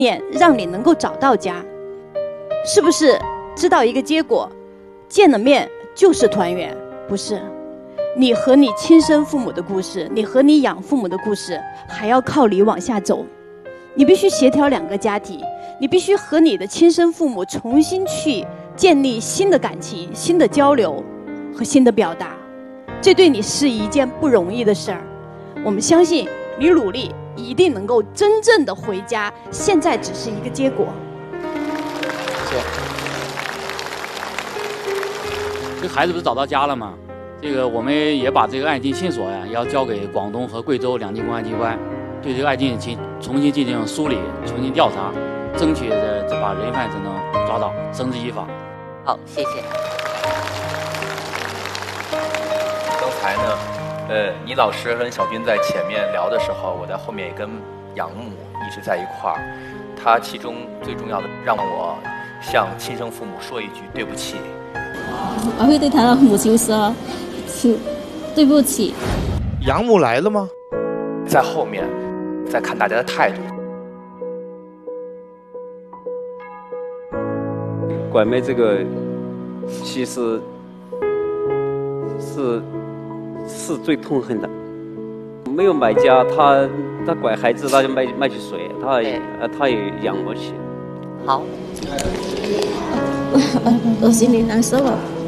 面让你能够找到家，是不是知道一个结果，见了面就是团圆？不是，你和你亲生父母的故事，你和你养父母的故事，还要靠你往下走。你必须协调两个家庭，你必须和你的亲生父母重新去建立新的感情、新的交流和新的表达，这对你是一件不容易的事儿。我们相信你努力一定能够真正的回家，现在只是一个结果。 谢谢。这个孩子不是找到家了吗？这个我们也把这个案件线索呀，要交给广东和贵州两地公安机关，对这个案件重新进行梳理、重新调查，争取把人贩子能抓到，绳之以法。 好，谢谢。 刚才呢，倪老师和小军在前面聊的时候，我在后面也跟养母一直在一块儿。他其中最重要的，让我向亲生父母说一句对不起。 我会对他的母亲说，对不起。 养母来了吗？ 在后面，再看大家的态度。 拐卖这个，其实是最痛恨的。没有买家，他拐孩子，他就卖去谁？他也养不起。 好。 我心里难受了。